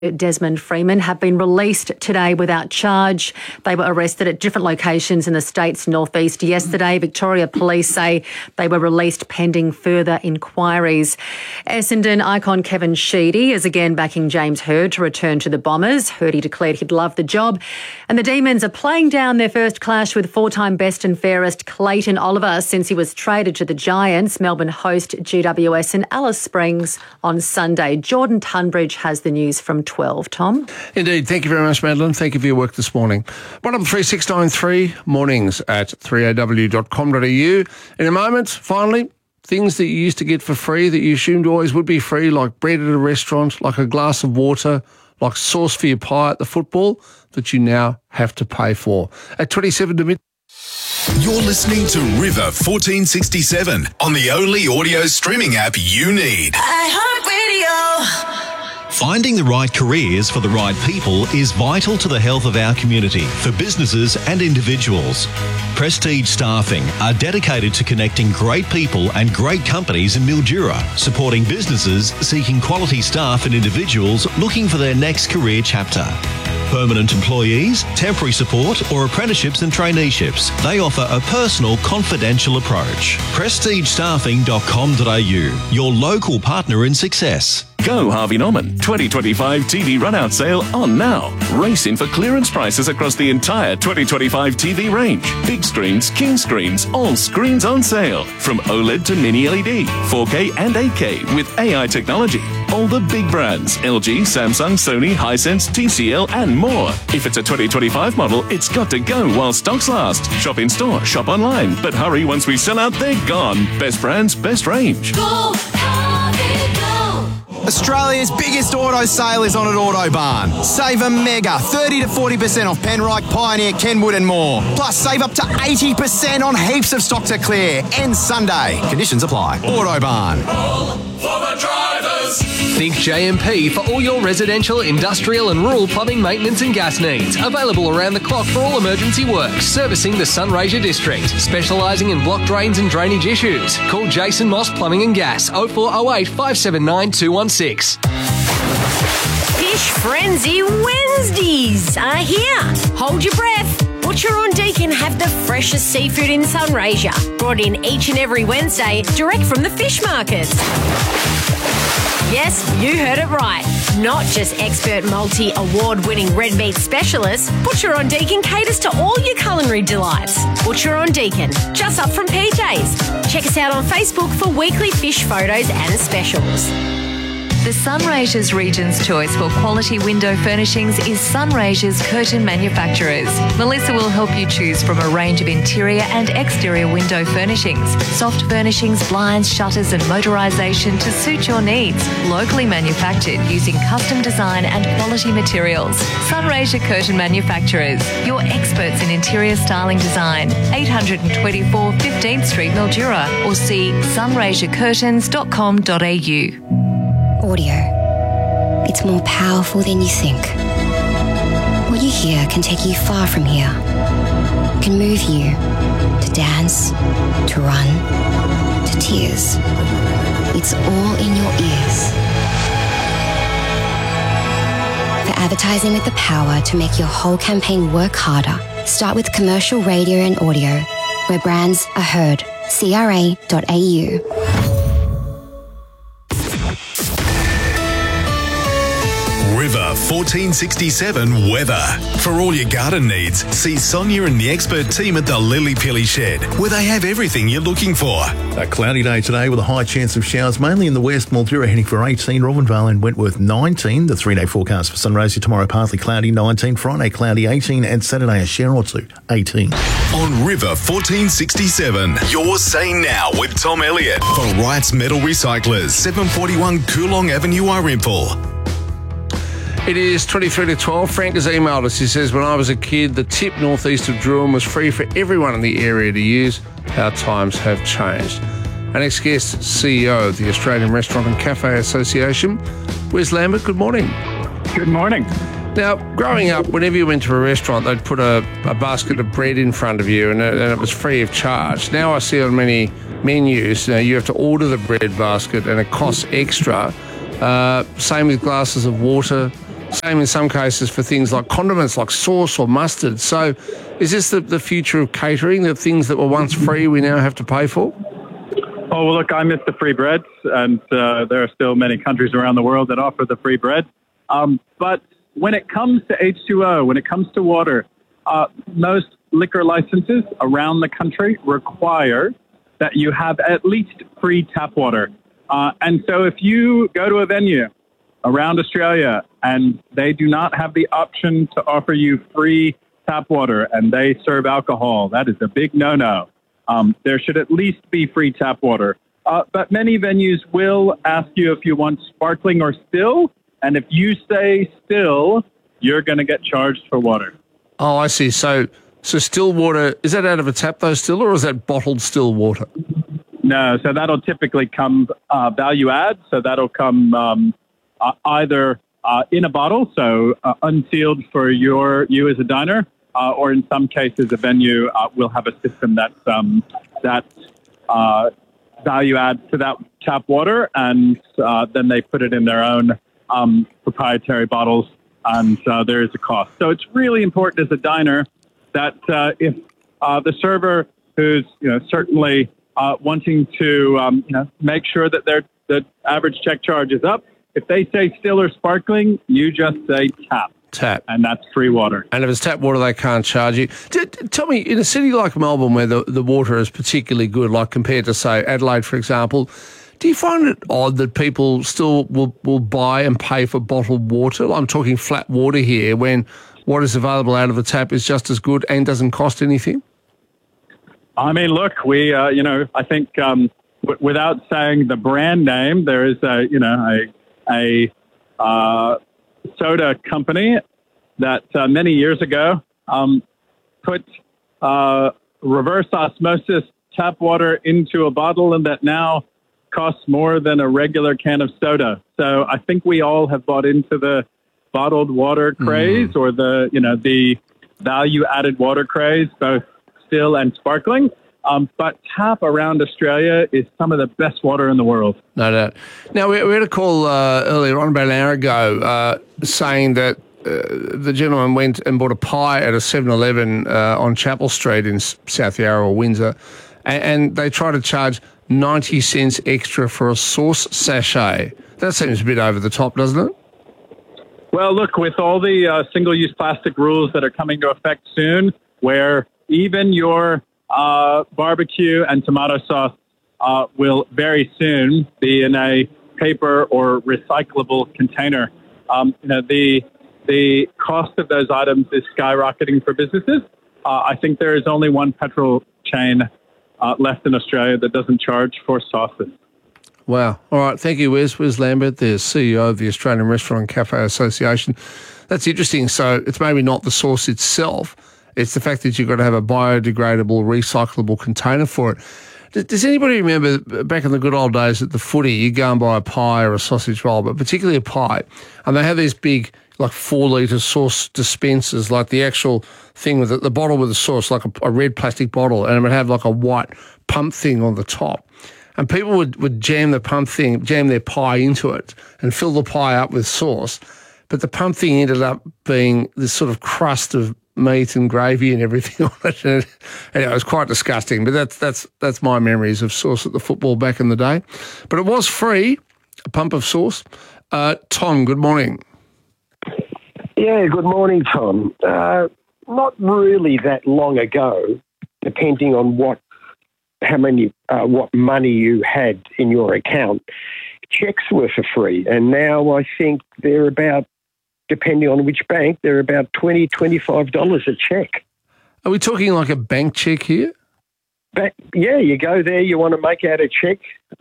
Desmond Freeman have been released today without charge. They were arrested at different locations in the state's northeast yesterday. Victoria Police say they were released pending further inquiries. Essendon icon Kevin Sheedy is again backing James Hird to return to the Bombers. Hirdy declared he'd love the job. And the Demons are playing down their first clash with four-time best and fairest Clayton Oliver since he was traded to the Giants. Melbourne host GWS in Alice Springs on Sunday. Jordan Tunbridge has the news from 12, Tom. Indeed. Thank you very much, Madeline. Thank you for your work this morning. 13693 mornings at 3aw.com.au. In a moment, finally, things that you used to get for free that you assumed always would be free, like bread at a restaurant, like a glass of water, like sauce for your pie at the football, that you now have to pay for. At 27 to midnight. You're listening to River 1467 on the only audio streaming app you need. iHeartRadio. Finding the right careers for the right people is vital to the health of our community, for businesses and individuals. Prestige Staffing are dedicated to connecting great people and great companies in Mildura, supporting businesses seeking quality staff and individuals looking for their next career chapter. Permanent employees, temporary support or apprenticeships and traineeships. They offer a personal, confidential approach. PrestigeStaffing.com.au, your local partner in success. Go Harvey Norman 2025 TV run-out sale on now. Race in for clearance prices across the entire 2025 TV range. Big screens, king screens, all screens on sale. From OLED to mini LED, 4K and 8K with AI technology. All the big brands, LG, Samsung, Sony, Hisense, TCL and more. If it's a 2025 model, it's got to go while stocks last. Shop in store, shop online. But hurry, once we sell out, they're gone. Best brands, best range. Go, Harvey, go. Australia's biggest auto sale is on at Autobarn. Save a mega 30 to 40% off Penrite, Pioneer, Kenwood and more. Plus save up to 80% on heaps of stock to clear. Ends Sunday. Conditions apply. Autobarn. All for the drivers. Think JMP for all your residential, industrial and rural plumbing maintenance and gas needs. Available around the clock for all emergency works. Servicing the Sunraysia district. Specialising in block drains and drainage issues. Call Jason Moss Plumbing and Gas 0408 579 216. Fish Frenzy Wednesdays are here. Hold your breath. Butcher on Deakin have the freshest seafood in Sunraysia. Brought in each and every Wednesday, direct from the fish markets. Yes, you heard it right. Not just expert multi-award-winning red meat specialists, Butcher on Deakin caters to all your culinary delights. Butcher on Deakin, just up from PJ's. Check us out on Facebook for weekly fish photos and specials. The Sunraysia's region's choice for quality window furnishings is Sunraysia's Curtain Manufacturers. Melissa will help you choose from a range of interior and exterior window furnishings, soft furnishings, blinds, shutters and motorisation to suit your needs. Locally manufactured using custom design and quality materials. Sunraysia Curtain Manufacturers, your experts in interior styling design. 824 15th Street, Mildura, or see sunraysiacurtains.com.au. Audio. It's more powerful than you think. What you hear can take you far from here. It can move you to dance, to run, to tears. It's all in your ears. For advertising with the power to make your whole campaign work harder, start with commercial radio and audio, where brands are heard. CRA.au. River 1467 weather. For all your garden needs, see Sonia and the expert team at the Lily Pilly Shed, where they have everything you're looking for. A cloudy day today with a high chance of showers, mainly in the west. Mildura heading for 18, Robinvale and Wentworth 19. The 3-day forecast for Sunraysia tomorrow, partly cloudy 19, Friday cloudy 18, and Saturday a shower or two 18. On River 1467, you're saying now with Tom Elliott for Wright's Metal Recyclers, 741 Coolong Avenue, Arimpool. It is 23 to 12. Frank has emailed us. He says, when I was a kid, the tip northeast of Druin was free for everyone in the area to use. Our times have changed. Our next guest, CEO of the Australian Restaurant and Cafe Association, Wes Lambert. Good morning. Good morning. Now, growing up, whenever you went to a restaurant, they'd put a basket of bread in front of you and it was free of charge. Now I see on many menus, you have to order the bread basket and it costs extra. Same with glasses of water. Same in some cases for things like condiments, like sauce or mustard. So is this the future of catering, the things that were once free we now have to pay for? Oh, well, look, I miss the free bread, and there are still many countries around the world that offer the free bread. But when it comes to H2O, when it comes to water, most liquor licenses around the country require that you have at least free tap water. And so if you go to a venue around Australia and they do not have the option to offer you free tap water and they serve alcohol, that is a big no-no. There should at least be free tap water. But many venues will ask you if you want sparkling or still. And if you say still, you're going to get charged for water. Oh, I see. So still water, is that out of a tap though still, or is that bottled still water? No, so that'll typically come value add. So that'll come either in a bottle, so unsealed for you as a diner, or in some cases a venue will have a system that value adds to that tap water, and then they put it in their own proprietary bottles, and there is a cost. So it's really important as a diner that if the server, who's certainly wanting to make sure that the average check charge is up, if they say still or sparkling, you just say tap. Tap. And that's free water. And if it's tap water, they can't charge you. Tell me, in a city like Melbourne where the water is particularly good, like compared to, say, Adelaide, for example, do you find it odd that people still will buy and pay for bottled water? I'm talking flat water here, when what is available out of the tap is just as good and doesn't cost anything? I mean, look, we, I think without saying the brand name, there is a soda company that many years ago put reverse osmosis tap water into a bottle, and that now costs more than a regular can of soda. So I think we all have bought into the bottled water craze, or the value added water craze, both still and sparkling. But tap around Australia is some of the best water in the world. No doubt. Now, we had a call earlier on, about an hour ago, saying that the gentleman went and bought a pie at a 7-Eleven on Chapel Street in South Yarra or Windsor, and they tried to charge 90 cents extra for a sauce sachet. That seems a bit over the top, doesn't it? Well, look, with all the single-use plastic rules that are coming to effect soon, where even your barbecue and tomato sauce will very soon be in a paper or recyclable container. The cost of those items is skyrocketing for businesses. I think there is only one petrol chain left in Australia that doesn't charge for sauces. Wow. All right. Thank you, Wes. Wes Lambert, the CEO of the Australian Restaurant and Cafe Association. That's interesting. So it's maybe not the sauce itself. It's the fact that you've got to have a biodegradable, recyclable container for it. Does anybody remember back in the good old days at the footy, you go and buy a pie or a sausage roll, but particularly a pie, and they have these big, like 4-litre sauce dispensers, like the actual thing with the bottle with the sauce, like a red plastic bottle, and it would have like a white pump thing on the top. And people would jam their pie into it and fill the pie up with sauce. But the pump thing ended up being this sort of crust of meat and gravy and everything on it. And it was quite disgusting. But that's my memories of sauce at the football back in the day. But it was free, a pump of sauce. Tom, good morning. Yeah, good morning, Tom. Not really that long ago, depending on what money you had in your account, checks were for free. And now I think they're about, depending on which bank, they're about $20, $25 a check. Are we talking like a bank check here? Yeah, you go there, you want to make out a check.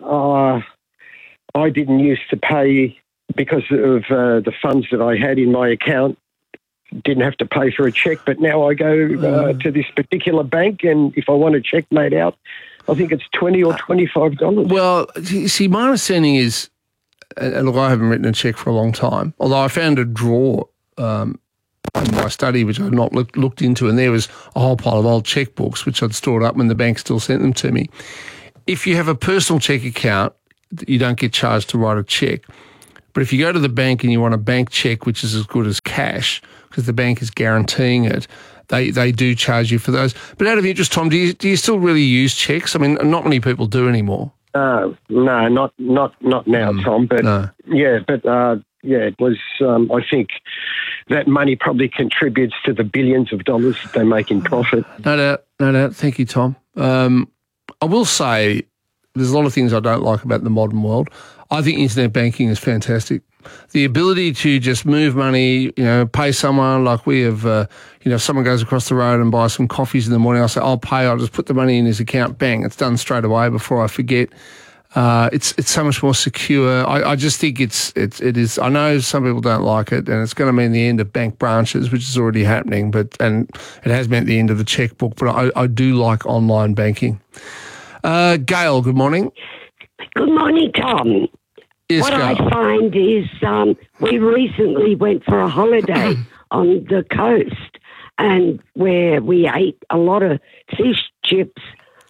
I didn't used to pay because of the funds that I had in my account. Didn't have to pay for a check, but now I go to this particular bank, and if I want a check made out, I think it's $20 or $25. Well, see, my understanding is, and look, I haven't written a check for a long time, although I found a drawer in my study which I'd not looked into, and there was a whole pile of old checkbooks which I'd stored up when the bank still sent them to me. If you have a personal check account, you don't get charged to write a check. But if you go to the bank and you want a bank cheque, which is as good as cash, because the bank is guaranteeing it, they do charge you for those. But out of interest, Tom, do you still really use cheques? I mean, not many people do anymore. No, not now, Tom. But it was. I think that money probably contributes to the billions of dollars that they make in profit. No doubt. Thank you, Tom. I will say there's a lot of things I don't like about the modern world. I think internet banking is fantastic. The ability to just move money, pay someone like we have, if someone goes across the road and buys some coffees in the morning, I'll say, I'll pay, I'll just put the money in his account, bang, it's done straight away before I forget. It's so much more secure. I just think it is. I know some people don't like it, and it's going to mean the end of bank branches, which is already happening, and it has meant the end of the checkbook, but I do like online banking. Gail, good morning. Good morning, Tom. Yes, what Gail. I find is we recently went for a holiday on the coast, and where we ate a lot of fish chips,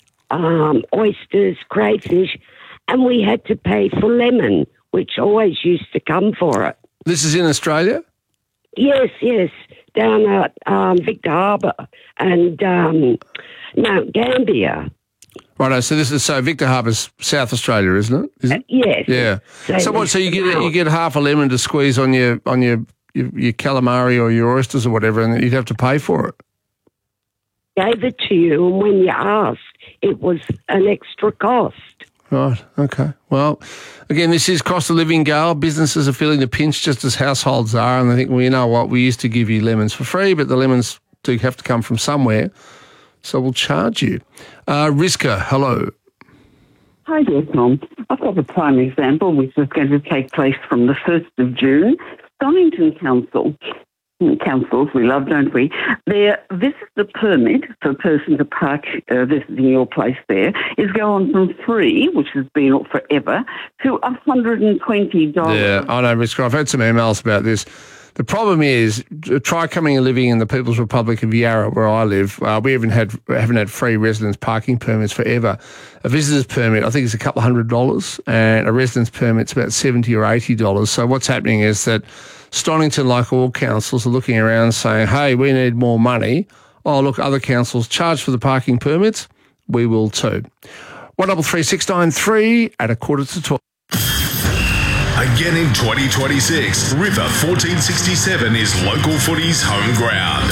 oysters, crayfish, and we had to pay for lemon, which always used to come for it. This is in Australia? Yes, down at Victor Harbour and Mount Gambier. Right, so Victor Harbour's South Australia, isn't it? Is it? Yes. Yeah. So you get half a lemon to squeeze on your calamari or your oysters or whatever, and you'd have to pay for it. Gave it to you, and when you asked, it was an extra cost. Right, okay. Well, again, this is cost of living, Gail. Businesses are feeling the pinch just as households are, and they think, well, you know what, we used to give you lemons for free, but the lemons do have to come from somewhere, so we'll charge you. Rizka, hello. Hi there, Tom. I've got a prime example which is going to take place from the 1st of June. Stonington councils we love, don't we? Their visitor permit for a person to park visiting your place there is going from free, which has been forever, to $120. Yeah, I know, Rizka. I've had some emails about this. The problem is, try coming and living in the People's Republic of Yarra, where I live. We haven't had free residence parking permits forever. A visitor's permit, I think, is a couple $100, and a residence permit's about $70 or $80. So what's happening is that Stonington, like all councils, are looking around saying, hey, we need more money. Oh, look, other councils charge for the parking permits. We will too. 133 693 at 11:45. Again in 2026, River 1467 is local footy's home ground.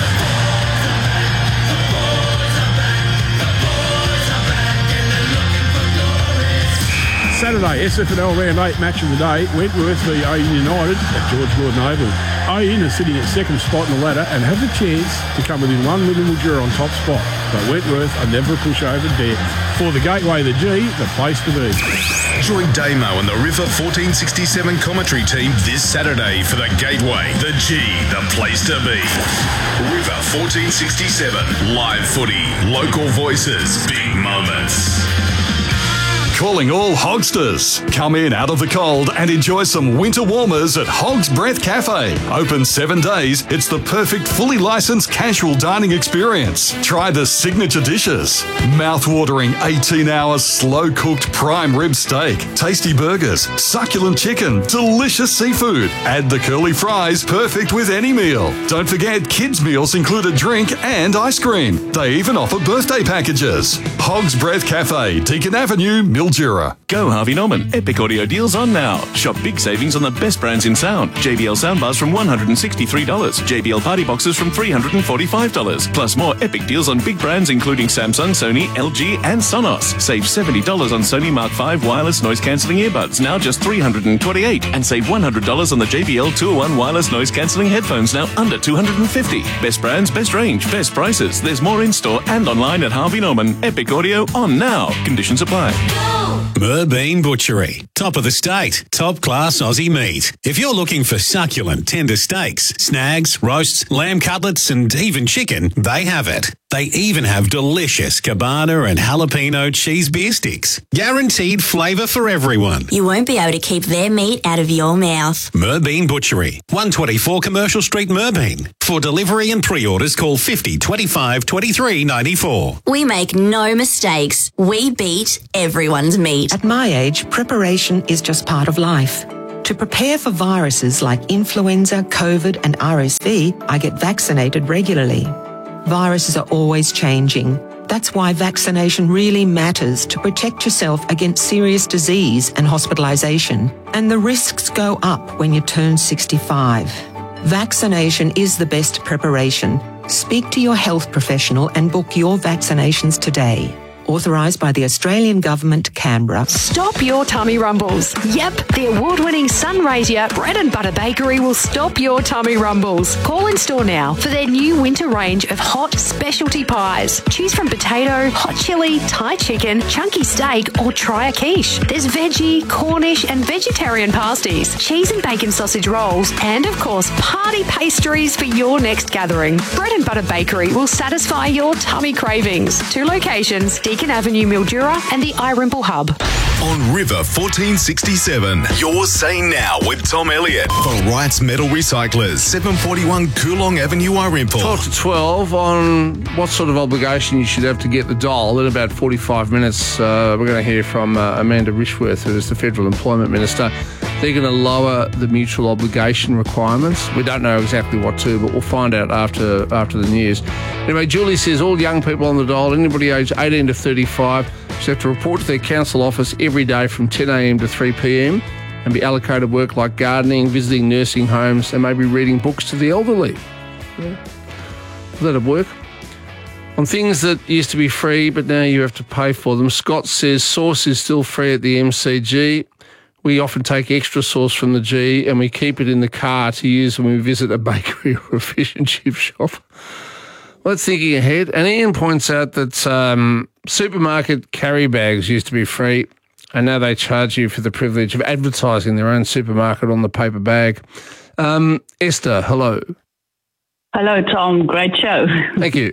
Saturday, SFNL Round 8 match of the day, Wentworth v Oyen United at George Gordon Oval. Oyen are sitting at second spot in the ladder and have the chance to come within one with Mildura on top spot. But Wentworth are never a pushover dare. For the Gateway, the G, the place to be. Join Damo and the River 1467 commentary team this Saturday for the Gateway, the G, the place to be. River 1467, live footy, local voices, big moments. Calling all Hogsters. Come in out of the cold and enjoy some winter warmers at Hog's Breath Cafe. Open 7 days, it's the perfect fully licensed casual dining experience. Try the signature dishes. Mouth-watering 18-hour slow-cooked prime rib steak, tasty burgers, succulent chicken, delicious seafood. Add the curly fries, perfect with any meal. Don't forget, kids' meals include a drink and ice cream. They even offer birthday packages. Hog's Breath Cafe, Deakin Avenue, Mildura. Go Harvey Norman. Epic audio deals on now. Shop big savings on the best brands in sound. JBL soundbars from $163. JBL party boxes from $345. Plus more epic deals on big brands including Samsung, Sony, LG and Sonos. Save $70 on Sony Mark V wireless noise cancelling earbuds, now just $328. And save $100 on the JBL 201 wireless noise cancelling headphones, now under $250. Best brands, best range, best prices. There's more in store and online at Harvey Norman. Epic audio on now. Conditions apply. Merbean Butchery. Top of the state. Top class Aussie meat. If you're looking for succulent, tender steaks, snags, roasts, lamb cutlets and even chicken, they have it. They even have delicious cabana and jalapeno cheese beer sticks. Guaranteed flavour for everyone. You won't be able to keep their meat out of your mouth. Merbean Butchery. 124 Commercial Street, Merbean. For delivery and pre-orders, call 50 25 23 94. We make no mistakes. We beat everyone's meat. At my age, preparation is just part of life. To prepare for viruses like influenza, COVID and RSV, I get vaccinated regularly. Viruses are always changing. That's why vaccination really matters to protect yourself against serious disease and hospitalisation. And the risks go up when you turn 65. Vaccination is the best preparation. Speak to your health professional and book your vaccinations today. Authorised by the Australian Government, Canberra. Stop your tummy rumbles. Yep, the award-winning Sunraysia Bread and Butter Bakery will stop your tummy rumbles. Call in store now for their new winter range of hot specialty pies. Choose from potato, hot chili, Thai chicken, chunky steak, or try a quiche. There's veggie, Cornish and vegetarian pasties, cheese and bacon sausage rolls, and of course, party pastries for your next gathering. Bread and Butter Bakery will satisfy your tummy cravings. 2 locations, Deakin Avenue, Mildura, and the iRimple Hub. On River 1467, you're saying now with Tom Elliott for Wright's Metal Recyclers, 741 Coolong Avenue, iRimple. 12 to 12 on what sort of obligation you should have to get the dole. In about 45 minutes, we're going to hear from Amanda Rishworth, who is the Federal Employment Minister. They're going to lower the mutual obligation requirements. We don't know exactly what to, but we'll find out after the news. Anyway, Julie says all young people on the dole, anybody aged 18 to 35, should have to report to their council office every day from 10 a.m. to 3 p.m. and be allocated work like gardening, visiting nursing homes, and maybe reading books to the elderly. Yeah. Will that work? On things that used to be free, but now you have to pay for them, Scott says sauce is still free at the MCG. We often take extra sauce from the G and we keep it in the car to use when we visit a bakery or a fish and chip shop. Well, that's thinking ahead. And Ian points out that supermarket carry bags used to be free and now they charge you for the privilege of advertising their own supermarket on the paper bag. Esther, hello. Hello, Tom. Great show. Thank you.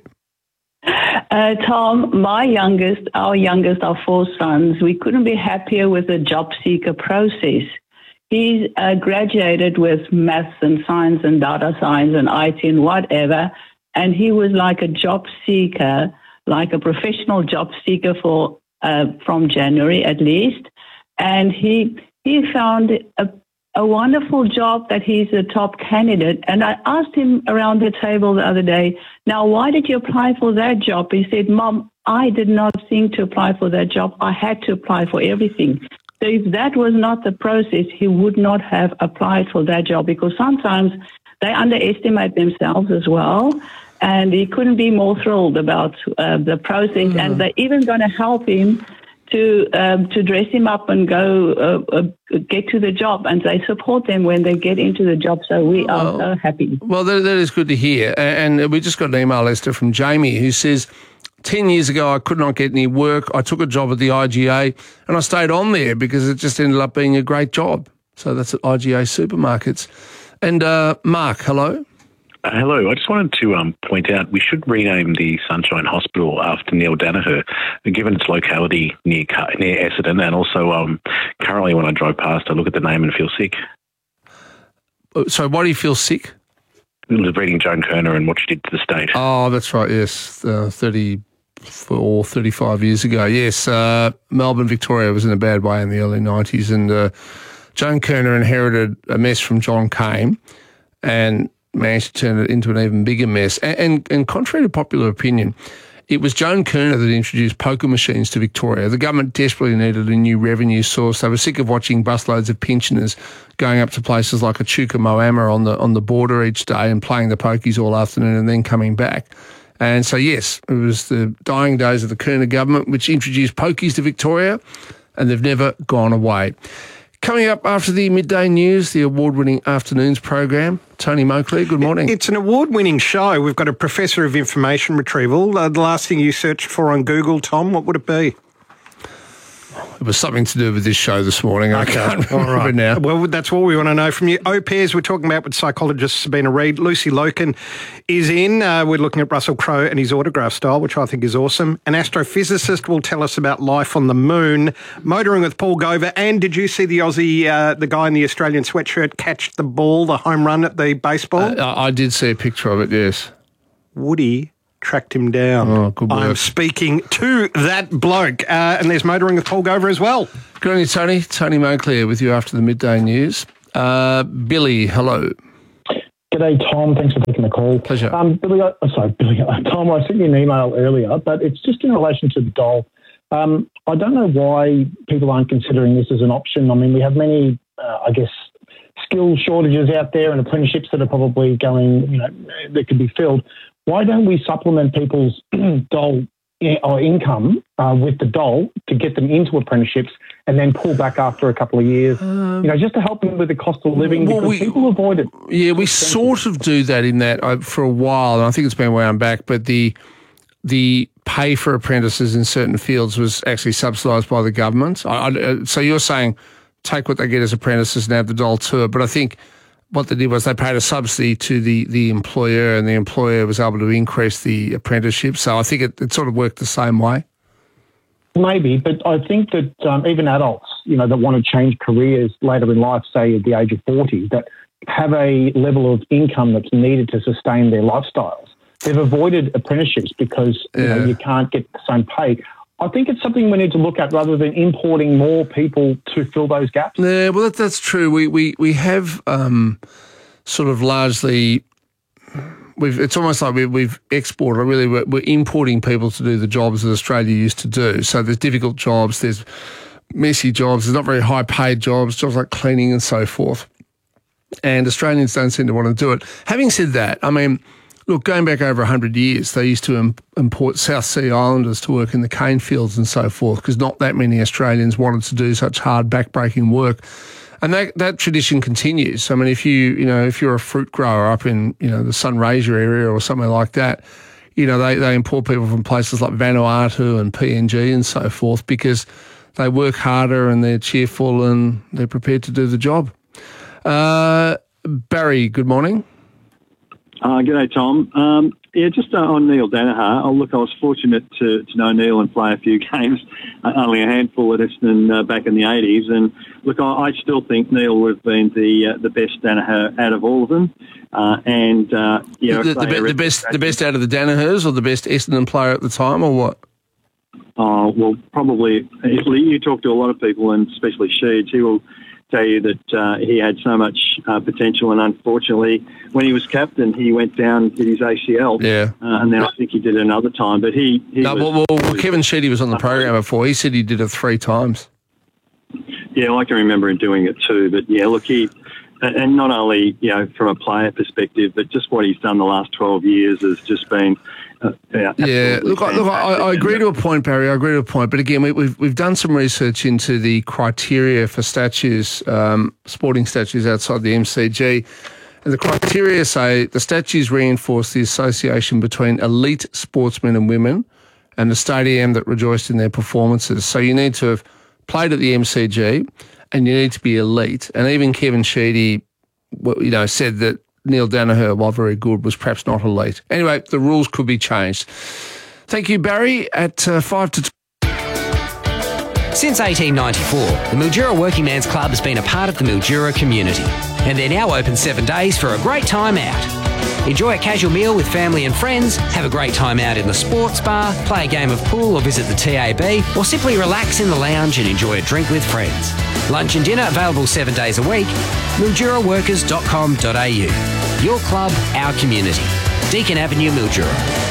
Tom, our youngest, our 4 sons, we couldn't be happier with the job seeker process. He's graduated with maths and science and data science and IT and whatever, and he was like a job seeker, like a professional job seeker for from January at least, and he found a wonderful job that he's a top candidate. And I asked him around the table the other day, now, why did you apply for that job? He said, Mom, I did not think to apply for that job. I had to apply for everything. So if that was not the process, he would not have applied for that job, because sometimes they underestimate themselves as well. And he couldn't be more thrilled about the process. And they're even going to help him to dress him up and go get to the job, and they support them when they get into the job. So we are so happy. Well, that is good to hear. And we just got an email, Esther, from Jamie, who says, 10 years ago, I could not get any work. I took a job at the IGA and I stayed on there because it just ended up being a great job. So that's at IGA Supermarkets. And Mark, hello. Hello. I just wanted to point out we should rename the Sunshine Hospital after Neil Danaher, given its locality near Essendon, and also currently when I drive past, I look at the name and feel sick. So why do you feel sick? I was reading Joan Kerner and what she did to the state. Oh, that's right, yes, 34, 35 years ago. Yes, Melbourne, Victoria was in a bad way in the early 90s, and Joan Kerner inherited a mess from John Cain and managed to turn it into an even bigger mess. And contrary to popular opinion, it was Joan Kerner that introduced poker machines to Victoria. The government desperately needed a new revenue source. They were sick of watching busloads of pensioners going up to places like Echuca Moama on the border each day and playing the pokies all afternoon and then coming back. And so, yes, it was the dying days of the Kerner government which introduced pokies to Victoria, and they've never gone away. Coming up after the midday news, the award-winning afternoons program, Tony Moakley, good morning. It's an award-winning show. We've got a professor of information retrieval. The last thing you searched for on Google, Tom, what would it be? It was something to do with this show this morning. I can't remember now. Well, that's what we want to know from you. Au pairs, we're talking about with psychologist Sabina Reid. Lucy Loken is in. We're looking at Russell Crowe and his autograph style, which I think is awesome. An astrophysicist will tell us about life on the moon. Motoring with Paul Gover. And did you see the Aussie, the guy in the Australian sweatshirt, catch the ball, the home run at the baseball? I did see a picture of it, yes. Woody tracked him down. Oh, good work. I'm speaking to that bloke. And there's Motoring with Paul Gover as well. Good on you, Tony. Tony Moakley with you after the midday news. Billy, hello. G'day, Tom. Thanks for taking the call. Pleasure. Tom, I sent you an email earlier, but it's just in relation to the dole. I don't know why people aren't considering this as an option. I mean, we have many, skill shortages out there and apprenticeships that are probably going, that could be filled. Why don't we supplement people's dole or income with the dole to get them into apprenticeships and then pull back after a couple of years, just to help them with the cost of living, because people avoid it. Yeah, we sort of do that in that for a while, and I think it's been wound back, but the pay for apprentices in certain fields was actually subsidised by the government. So you're saying take what they get as apprentices and add the dole to it, but I think what they did was they paid a subsidy to the employer, and the employer was able to increase the apprenticeship. So I think it sort of worked the same way. Maybe, but I think that even adults, that want to change careers later in life, say at the age of 40, that have a level of income that's needed to sustain their lifestyles, they've avoided apprenticeships because you can't get the same pay. I think it's something we need to look at rather than importing more people to fill those gaps. Yeah, well, that's true. We have sort of largely... It's almost like we've exported. Really, we're importing people to do the jobs that Australia used to do. So there's difficult jobs, there's messy jobs, there's not very high-paid jobs like cleaning and so forth. And Australians don't seem to want to do it. Having said that, I mean, look, going back over 100 years, they used to import South Sea Islanders to work in the cane fields and so forth because not that many Australians wanted to do such hard, back-breaking work. And that tradition continues. I mean, if you're a fruit grower up in, the Sunraysia area or somewhere like that, they import people from places like Vanuatu and PNG and so forth because they work harder and they're cheerful and they're prepared to do the job. Barry, good morning. G'day, Tom. Just on Neil Danaher. I was fortunate to know Neil and play a few games, only a handful at Essendon back in the 80s. And look, I still think Neil would have been the best Danaher out of all of them. The best out of the Danahers or the best Essendon player at the time, or what? Oh, well, probably. You talk to a lot of people, and especially Sheeds, he will tell you that he had so much potential, and unfortunately, when he was captain, he went down, did his ACL, and then I think he did it another time. But Kevin Sheedy was on the program before. He said he did it 3 times. Yeah, I can remember him doing it too. But yeah, look, and not only from a player perspective, but just what he's done the last 12 years has just been. Look, I agree to a point, Barry. I agree to a point. But again, we've done some research into the criteria for statues, sporting statues outside the MCG. And the criteria say the statues reinforce the association between elite sportsmen and women and the stadium that rejoiced in their performances. So you need to have played at the MCG and you need to be elite. And even Kevin Sheedy, said that Neil Danaher, while very good, was perhaps not elite. Anyway, the rules could be changed. Thank you, Barry. At 5 to 2. Since 1894, the Mildura Working Man's Club has been a part of the Mildura community, and they're now open 7 days for a great time out. Enjoy a casual meal with family and friends, have a great time out in the sports bar, play a game of pool or visit the TAB, or simply relax in the lounge and enjoy a drink with friends. Lunch and dinner available 7 days a week. MilduraWorkers.com.au. Your club, our community. Deakin Avenue, Mildura.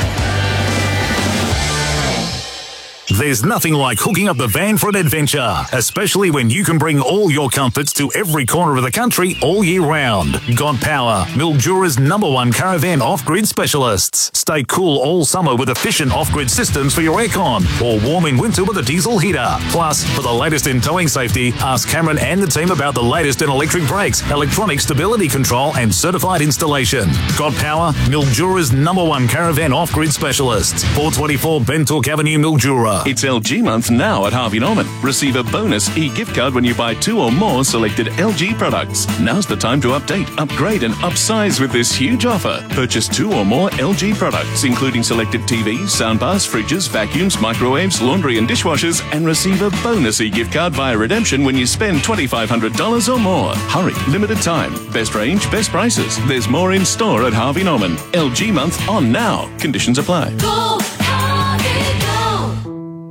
There's nothing like hooking up the van for an adventure, especially when you can bring all your comforts to every corner of the country all year round. God Power, Mildura's #1 caravan off-grid specialists. Stay cool all summer with efficient off-grid systems for your aircon, or warm in winter with a diesel heater. Plus, for the latest in towing safety, ask Cameron and the team about the latest in electric brakes, electronic stability control and certified installation. God Power, Mildura's #1 caravan off-grid specialists. 424 Bentook Avenue, Mildura. It's LG month now at Harvey Norman. Receive a bonus e-gift card when you buy 2 or more selected LG products. Now's the time to update, upgrade and upsize with this huge offer. Purchase 2 or more LG products, including selected TVs, soundbars, fridges, vacuums, microwaves, laundry and dishwashers, and receive a bonus e-gift card via redemption when you spend $2,500 or more. Hurry, limited time. Best range, best prices. There's more in store at Harvey Norman. LG month on now. Conditions apply. Go, Harvey, go!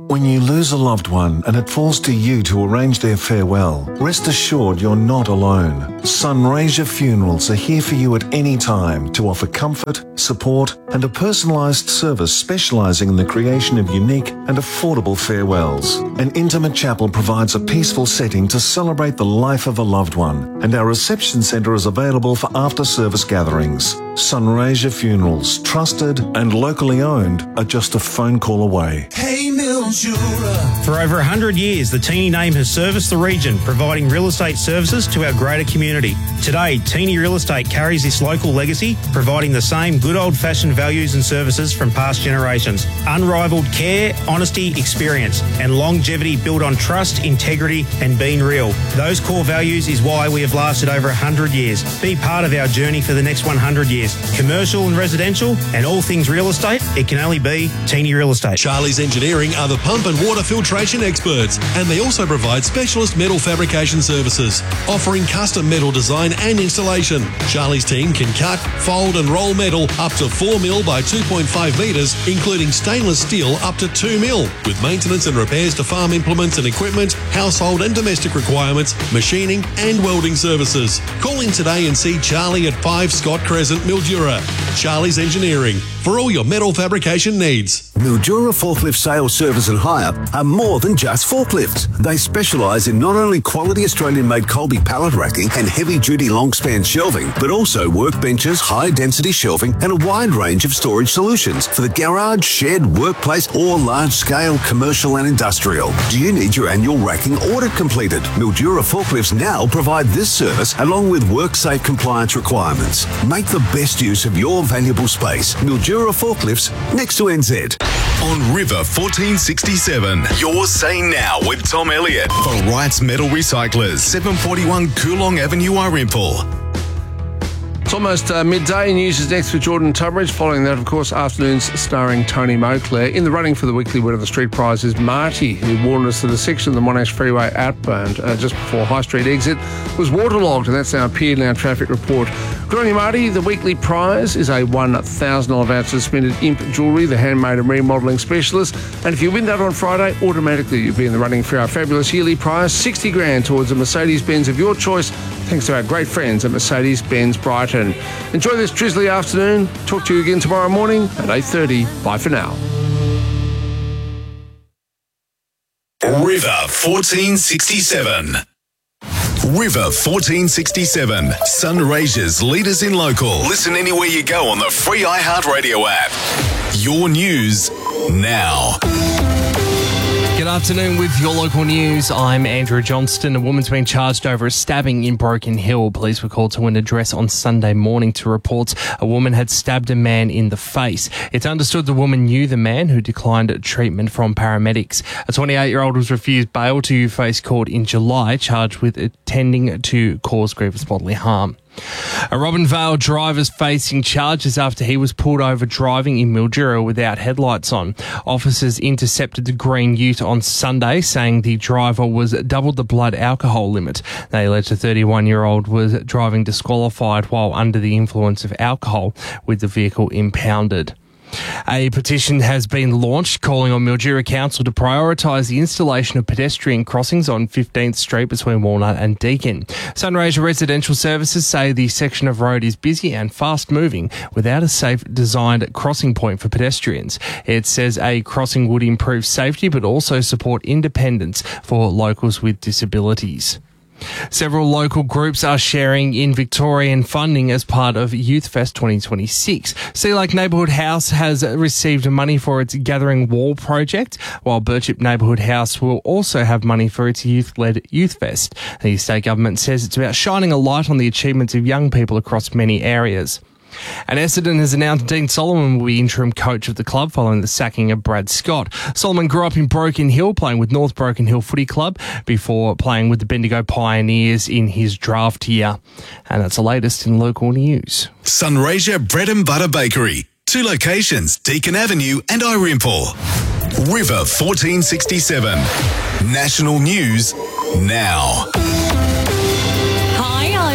When you lose a loved one and it falls to you to arrange their farewell, rest assured you're not alone. Sunraysia Funerals are here for you at any time to offer comfort, support and a personalised service specialising in the creation of unique and affordable farewells. An intimate chapel provides a peaceful setting to celebrate the life of a loved one, and our reception centre is available for after-service gatherings. Sunraysia Funerals, trusted and locally owned, are just a phone call away. Hey Mildura. For over 100 years, the Teeny name has serviced the region, providing real estate services to our greater community. Today, Teeny Real Estate carries this local legacy, providing the same good old-fashioned values and services from past generations. Unrivaled care, honesty, experience, and longevity built on trust, integrity, and being real. Those core values is why we have lasted over 100 years. Be part of our journey for the next 100 years. Commercial and residential, and all things real estate, it can only be Teeny Real Estate. Charlie's Engineering are the pump and water filtration experts, and they also provide specialist metal fabrication services, offering custom metal design and installation. Charlie's team can cut, fold and roll metal up to 4 mil by 2.5 metres, including stainless steel up to 2 mil, with maintenance and repairs to farm implements and equipment, household and domestic requirements, machining and welding services. Call in today and see Charlie at 5 Scott Crescent, Mildura. Charlie's Engineering, for all your metal fabrication needs. Mildura Forklift Sales, Service and Hire are more than just forklifts. They specialise in not only quality Australian-made Colby pallet racking and heavy-duty long-span shelving, but also workbenches, high-density shelving and a wide range of storage solutions for the garage, shed, workplace or large-scale commercial and industrial. Do you need your annual racking audit completed? Mildura Forklifts now provide this service along with WorkSafe compliance requirements. Make the best use of your valuable space. Mildura Forklifts, next to NZ. On River 1467, your Say Now with Tom Elliott for Wright's Metal Recyclers, 741 Coolong Avenue, Irimple. It's almost midday. News is next with Jordan Tubridge. Following that, of course, afternoons starring Tony Moclair. In the running for the weekly Word of the Street prize is Marty, who warned us that a section of the Monash Freeway outbound just before High Street exit was waterlogged, and that's now appeared in our traffic report. Good on you, Marty. The weekly prize is a $1,000 voucher suspended Imp Jewellery, the handmade and remodelling specialist. And if you win that on Friday, automatically you'll be in the running for our fabulous yearly prize, $60,000 towards a Mercedes-Benz of your choice, thanks to our great friends at Mercedes-Benz Brighton. Enjoy this drizzly afternoon. Talk to you again tomorrow morning at 8:30. Bye for now. River 1467. River 1467. Sunraysia's leaders in local. Listen anywhere you go on the free iHeartRadio app. Your news now. Good afternoon with your local news. I'm Andrew Johnston. A woman's been charged over a stabbing in Broken Hill. Police were called to an address on Sunday morning to report a woman had stabbed a man in the face. It's understood the woman knew the man, who declined treatment from paramedics. A 28-year-old was refused bail to face court in July, charged with attending to cause grievous bodily harm. A Robinvale driver's facing charges after he was pulled over driving in Mildura without headlights on. Officers intercepted the green ute on Sunday, saying the driver was double the blood alcohol limit. They alleged the 31-year-old was driving disqualified while under the influence of alcohol, with the vehicle impounded. A petition has been launched calling on Mildura Council to prioritise the installation of pedestrian crossings on 15th Street between Walnut and Deakin. Sunraysia Residential Services say the section of road is busy and fast moving without a safe designed crossing point for pedestrians. It says a crossing would improve safety but also support independence for locals with disabilities. Several local groups are sharing in Victorian funding as part of Youth Fest 2026. Sea Lake Neighbourhood House has received money for its Gathering Wall project, while Birchip Neighbourhood House will also have money for its youth-led Youth Fest. The state government says it's about shining a light on the achievements of young people across many areas. And Essendon has announced Dean Solomon will be interim coach of the club following the sacking of Brad Scott. Solomon grew up in Broken Hill, playing with North Broken Hill Footy Club before playing with the Bendigo Pioneers in his draft year. And that's the latest in local news. Sunraysia Bread and Butter Bakery. 2 locations, Deakin Avenue and Irimple. River 1467. National news now. Hi, I'm Cindy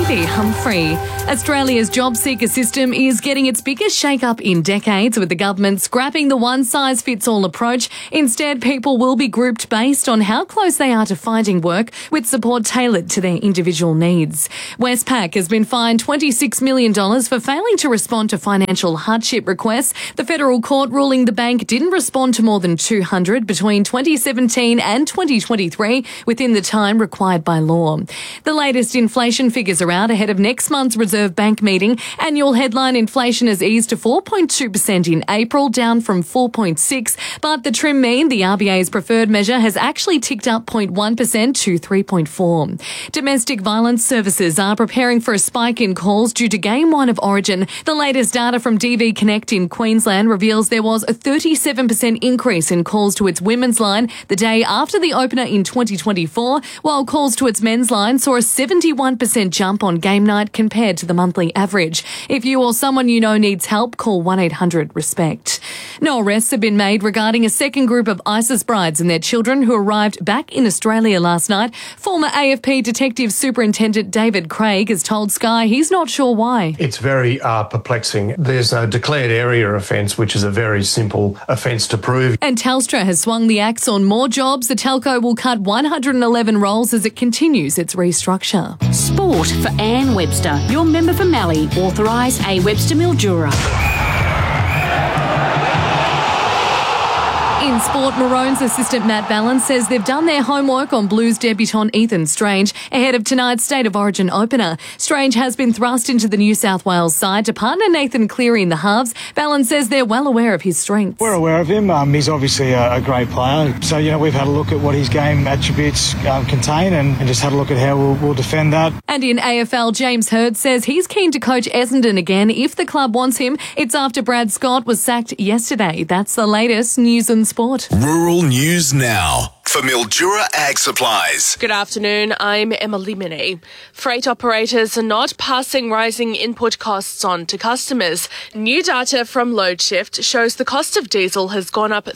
Phoebe Humphrey. Australia's job seeker system is getting its biggest shake-up in decades, with the government scrapping the one-size-fits-all approach. Instead, people will be grouped based on how close they are to finding work, with support tailored to their individual needs. Westpac has been fined $26 million for failing to respond to financial hardship requests. The federal court ruling the bank didn't respond to more than 200 between 2017 and 2023 within the time required by law. The latest inflation figures are out ahead of next month's Reserve Bank meeting. Annual headline inflation has eased to 4.2% in April, down from 4.6%, but the trim mean, the RBA's preferred measure, has actually ticked up 0.1% to 3.4%. Domestic violence services are preparing for a spike in calls due to Game 1 of Origin. The latest data from DV Connect in Queensland reveals there was a 37% increase in calls to its women's line the day after the opener in 2024, while calls to its men's line saw a 71% jump on game night compared to the monthly average. If you or someone you know needs help, call 1-800-RESPECT. No arrests have been made regarding a second group of ISIS brides and their children who arrived back in Australia last night. Former AFP Detective Superintendent David Craig has told Sky he's not sure why. It's very perplexing. There's a declared area offence, which is a very simple offence to prove. And Telstra has swung the axe on more jobs. The telco will cut 111 roles as it continues its restructure. Sport for Anne Webster, your member for Mallee, authorised A. Webster Mildura. In sport, Maroons assistant Matt Ballin says they've done their homework on Blues debutant Ethan Strange ahead of tonight's State of Origin opener. Strange has been thrust into the New South Wales side to partner Nathan Cleary in the halves. Ballin says they're well aware of his strengths. We're aware of him. He's obviously a great player. So, we've had a look at what his game attributes contain and just had a look at how we'll defend that. And in AFL, James Hird says he's keen to coach Essendon again if the club wants him. It's after Brad Scott was sacked yesterday. That's the latest news and sport. Rural News Now for Mildura Ag Supplies. Good afternoon, I'm Emily Minnie. Freight operators are not passing rising input costs on to customers. New data from LoadShift shows the cost of diesel has gone up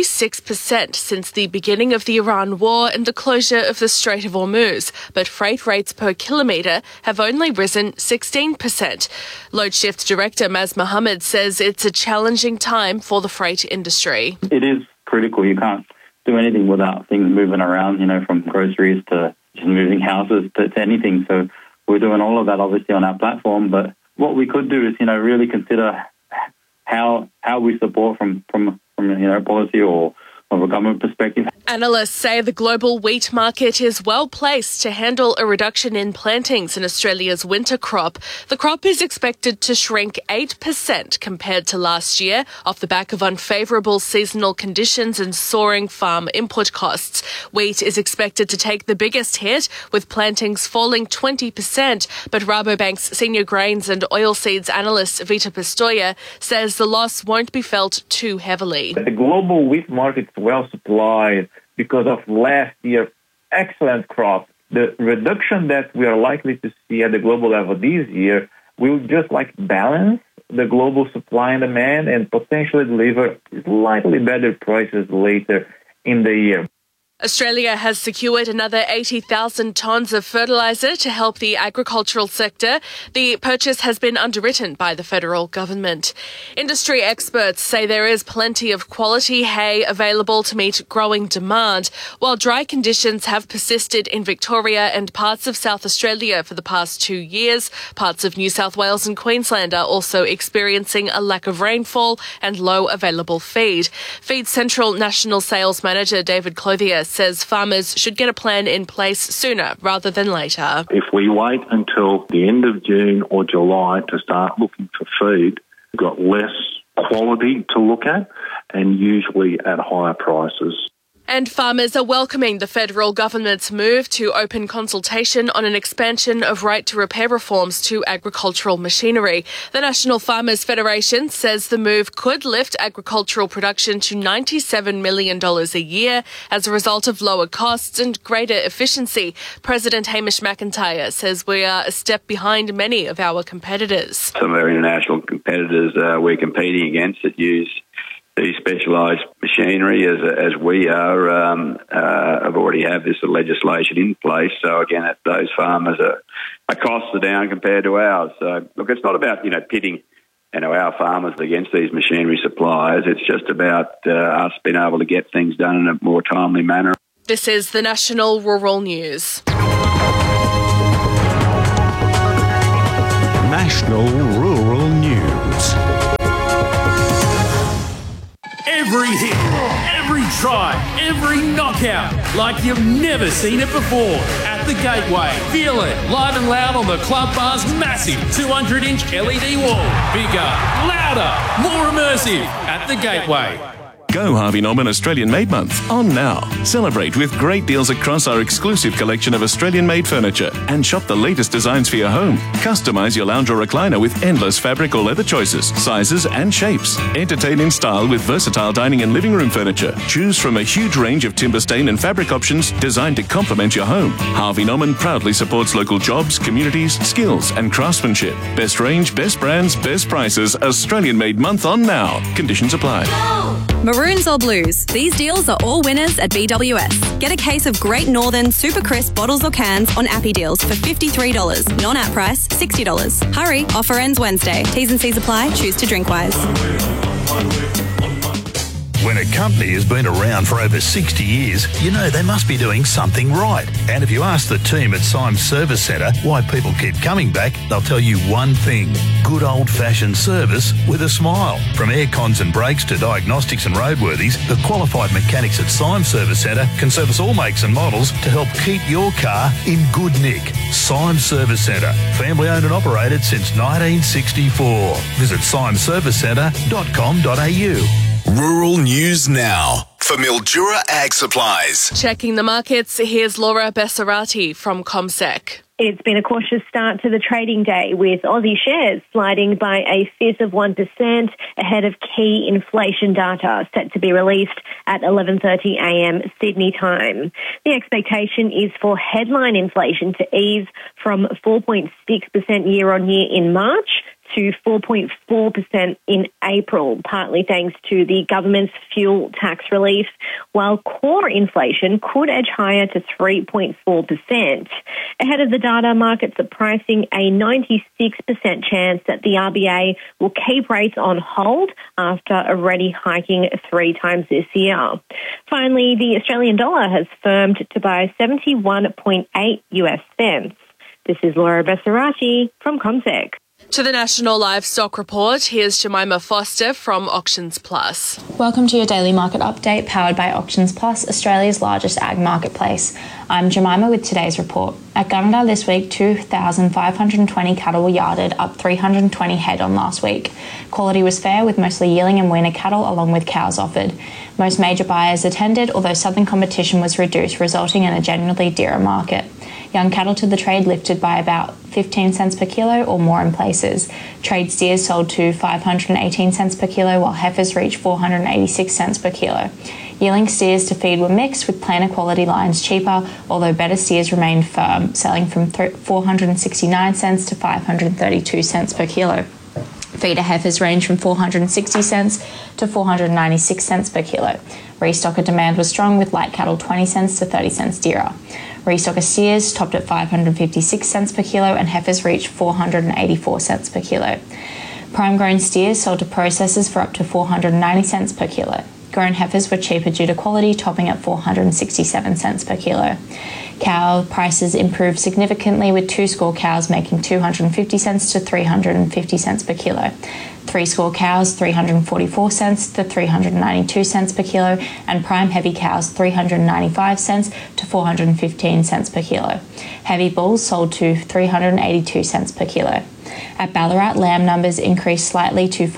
36% since the beginning of the Iran war and the closure of the Strait of Hormuz, but freight rates per kilometre have only risen 16%. LoadShift Director Maz Mohammed says it's a challenging time for the freight industry. It is critical. You can't do anything without things moving around, from groceries to just moving houses to anything. So we're doing all of that obviously on our platform. But what we could do is, really consider how we support from policy or of a government perspective. Analysts say the global wheat market is well placed to handle a reduction in plantings in Australia's winter crop. The crop is expected to shrink 8% compared to last year off the back of unfavourable seasonal conditions and soaring farm input costs. Wheat is expected to take the biggest hit, with plantings falling 20%, but Rabobank's senior grains and oilseeds analyst Vita Pistoia says the loss won't be felt too heavily. The global wheat market is well supplied because of last year's excellent crop. The reduction that we are likely to see at the global level this year will just balance the global supply and demand and potentially deliver slightly better prices later in the year. Australia has secured another 80,000 tonnes of fertiliser to help the agricultural sector. The purchase has been underwritten by the federal government. Industry experts say there is plenty of quality hay available to meet growing demand. While dry conditions have persisted in Victoria and parts of South Australia for the past 2 years, parts of New South Wales and Queensland are also experiencing a lack of rainfall and low available feed. Feed Central National Sales Manager David Clothier says farmers should get a plan in place sooner rather than later. If we wait until the end of June or July to start looking for feed, we've got less quality to look at and usually at higher prices. And farmers are welcoming the federal government's move to open consultation on an expansion of right to repair reforms to agricultural machinery. The National Farmers Federation says the move could lift agricultural production to $97 million a year as a result of lower costs and greater efficiency. President Hamish McIntyre says we are a step behind many of our competitors. Some of our international competitors we're competing against that use these specialised machinery as we are have already have this legislation in place. So again, those farmers are costs are down compared to ours. So, look, it's not about, pitting, our farmers against these machinery suppliers. It's just about us being able to get things done in a more timely manner. This is the National Rural News. National Rural News. Every hit, every try, every knockout, like you've never seen it before. At the Gateway, feel it live and loud on the Club Bar's massive 200-inch LED wall. Bigger, louder, more immersive at the Gateway. Go Harvey Norman Australian Made Month on now. Celebrate with great deals across our exclusive collection of Australian-made furniture and shop the latest designs for your home. Customise your lounge or recliner with endless fabric or leather choices, sizes and shapes. Entertain in style with versatile dining and living room furniture. Choose from a huge range of timber stain and fabric options designed to complement your home. Harvey Norman proudly supports local jobs, communities, skills and craftsmanship. Best range, best brands, best prices. Australian Made Month on now. Conditions apply. Maroons or blues, these deals are all winners at BWS. Get a case of Great Northern Super Crisp bottles or cans on Appy Deals for $53. Non-app price, $60. Hurry, offer ends Wednesday. T's and C's apply. Choose to drink wise. When a company has been around for over 60 years, you know they must be doing something right. And if you ask the team at Symes Service Centre why people keep coming back, they'll tell you one thing: good old-fashioned service with a smile. From air cons and brakes to diagnostics and roadworthies, the qualified mechanics at Symes Service Centre can service all makes and models to help keep your car in good nick. Symes Service Centre, family owned and operated since 1964. Visit symesservicecentre.com.au. Rural News Now for Mildura Ag Supplies. Checking the markets, here's Laura Bessarati from CommSec. It's been a cautious start to the trading day, with Aussie shares sliding by a fifth of 1% ahead of key inflation data set to be released at 11:30 a.m. Sydney time. The expectation is for headline inflation to ease from 4.6% year-on-year in March to 4.4% in April, partly thanks to the government's fuel tax relief, while core inflation could edge higher to 3.4%. Ahead of the data, markets are pricing a 96% chance that the RBA will keep rates on hold after already hiking 3 times this year. Finally, the Australian dollar has firmed to buy 71.8 US cents. This is Laura Bessarati from CommSec. To the National Livestock Report, here's Jemima Foster from Auctions Plus. Welcome to your daily market update powered by Auctions Plus, Australia's largest ag marketplace. I'm Jemima with today's report. At Gunnedah this week, 2,520 cattle were yarded, up 320 head on last week. Quality was fair, with mostly yearling and weaner cattle along with cows offered. Most major buyers attended, although southern competition was reduced, resulting in a generally dearer market. Young cattle to the trade lifted by about 15 cents per kilo or more in places. Trade steers sold to 518 cents per kilo, while heifers reached 486 cents per kilo. Yearling steers to feed were mixed, with plainer quality lines cheaper, although better steers remained firm, selling from 469 cents to 532 cents per kilo. Feeder heifers range from 460 cents to 496 cents per kilo. Restocker demand was strong, with light cattle 20 cents to 30 cents dearer. Restocker steers topped at 556 cents per kilo and heifers reached 484 cents per kilo. Prime grown steers sold to processors for up to 490 cents per kilo. Grown heifers were cheaper due to quality, topping at 467 cents per kilo. Cow prices improved significantly, with 2-score cows making 250 cents to 350 cents per kilo. 3-score cows 344 cents to 392 cents per kilo, and prime heavy cows 395 cents to 415 cents per kilo. Heavy bulls sold to 382 cents per kilo. At Ballarat, lamb numbers increased slightly to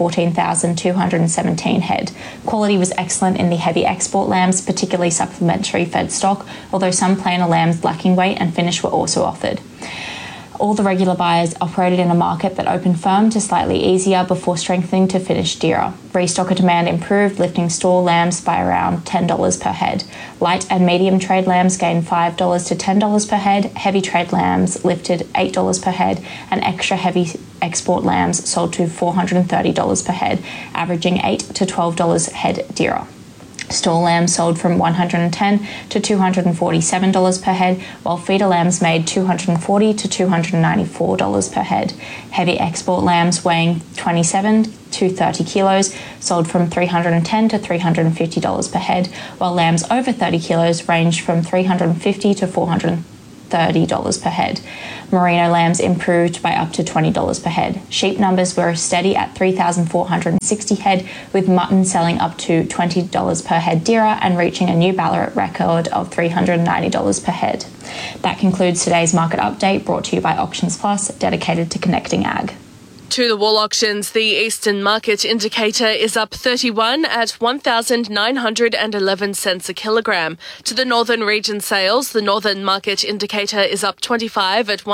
14,217 head. Quality was excellent in the heavy export lambs, particularly supplementary fed stock, although some plainer lambs lacking weight and finish were also offered. All the regular buyers operated in a market that opened firm to slightly easier before strengthening to finish dearer. Restocker demand improved, lifting store lambs by around $10 per head. Light and medium trade lambs gained $5 to $10 per head. Heavy trade lambs lifted $8 per head, and extra heavy export lambs sold to $430 per head, averaging $8 to $12 a head dearer. Stall lambs sold from $110 to $247 per head, while feeder lambs made $240 to $294 per head. Heavy export lambs weighing 27 to 30 kilos sold from $310 to $350 per head, while lambs over 30 kilos ranged from $350 to $430 per head. Merino lambs improved by up to $20 per head. Sheep numbers were steady at 3,460 head, with mutton selling up to $20 per head dearer and reaching a new Ballarat record of $390 per head. That concludes today's market update, brought to you by Auctions Plus, dedicated to connecting ag. To the wool auctions, the Eastern Market Indicator is up 31 at 1,911 cents a kilogram. To the Northern Region sales, the Northern Market Indicator is up 25 at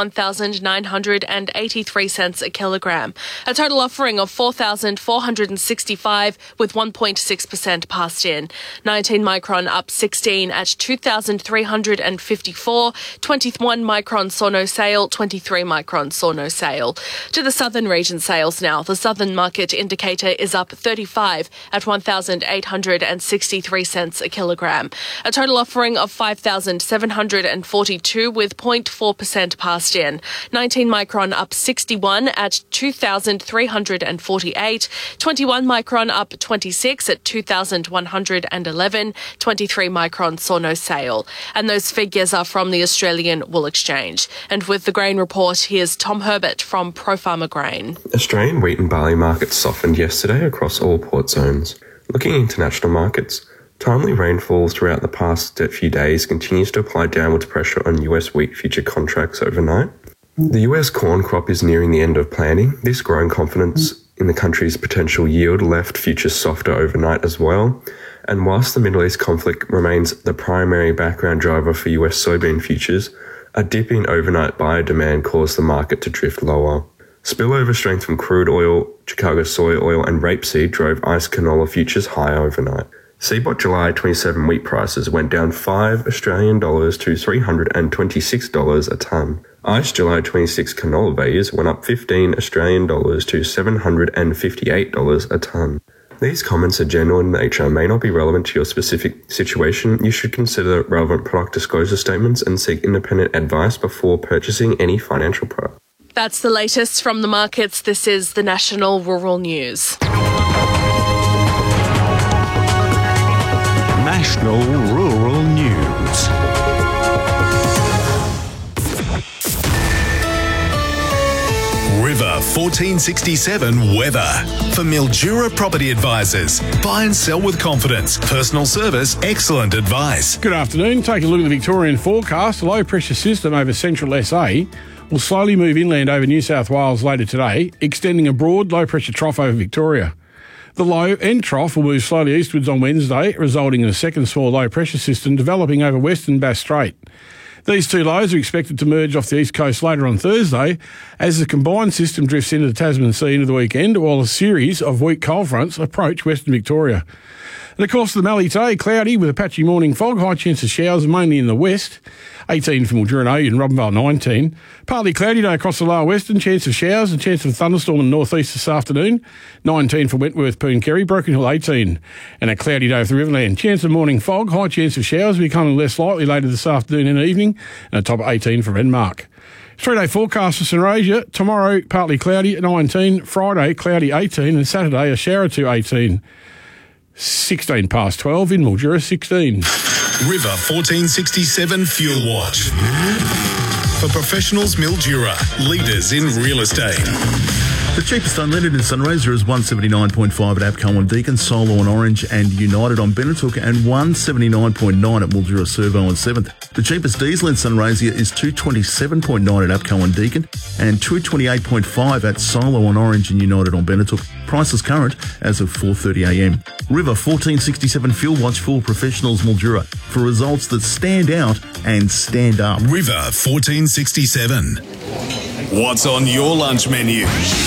1,983 cents a kilogram. A total offering of 4,465 with 1.6% passed in. 19 micron up 16 at 2,354. 21 micron saw no sale. 23 micron saw no sale. To the Southern Region sales now. The Southern Market Indicator is up 35 at 1,863 cents a kilogram. A total offering of 5,742 with 0.4% passed in. 19 micron up 61 at 2,348. 21 micron up 26 at 2,111. 23 micron saw no sale. And those figures are from the Australian Wool Exchange. And with the grain report, here's Tom Herbert from Pro Farmer Grain. Australian wheat and barley markets softened yesterday across all port zones. Looking at international markets, timely rainfall throughout the past few days continues to apply downwards pressure on US wheat future contracts overnight. The US corn crop is nearing the end of planting. This growing confidence in the country's potential yield left futures softer overnight as well. And whilst the Middle East conflict remains the primary background driver for US soybean futures, a dip in overnight buyer demand caused the market to drift lower. Spillover strength from crude oil, Chicago soy oil and rapeseed drove ICE canola futures higher overnight. CBOT July 27 wheat prices went down $5 Australian dollars to $326 a tonne. ICE July 26 canola values went up $15 Australian dollars to $758 a tonne. These comments are general in nature and may not be relevant to your specific situation. You should consider relevant product disclosure statements and seek independent advice before purchasing any financial product. That's the latest from the markets. This is the National Rural News. National Rural News. River 1467 weather. For Mildura Property Advisors. Buy and sell with confidence. Personal service, excellent advice. Good afternoon. Take a look at the Victorian forecast. A low pressure system over central SA will slowly move inland over New South Wales later today, extending a broad low pressure trough over Victoria. The low and trough will move slowly eastwards on Wednesday, resulting in a second small low pressure system developing over Western Bass Strait. These two lows are expected to merge off the east coast later on Thursday as the combined system drifts into the Tasman Sea into the weekend, while a series of weak cold fronts approach Western Victoria. And of course, the Mallee today, cloudy with a patchy morning fog, high chance of showers mainly in the west. 18 for Mildura and Robinvale 19. Partly cloudy day across the lower western, chance of showers and chance of a thunderstorm in the northeast this afternoon. 19 for Wentworth, Pooncarry, Broken Hill 18. And a cloudy day for the Riverland. Chance of morning fog, high chance of showers becoming less likely later this afternoon and evening. And a top of 18 for Renmark. 3-day forecast for St Asia. Tomorrow, partly cloudy at 19. Friday, cloudy 18. And Saturday, a shower to 18. 16 past 12 in Mildura, 16. River 1467 Fuel Watch. For professionals, Mildura, leaders in real estate. The cheapest unleaded in Sunraysia is $179.5 at APCO and Deakin, Solo and Orange and United on Benetook, and $179.9 at Mildura Servo and 7th. The cheapest diesel in Sunraysia is $227.9 at APCO and Deakin and $228.5 at Solo and Orange and United on Benetook. Prices current as of 4:30am. River 1467 Fuel Watch for professionals, Mildura, for results that stand out and stand up. River 1467. What's on your lunch menu?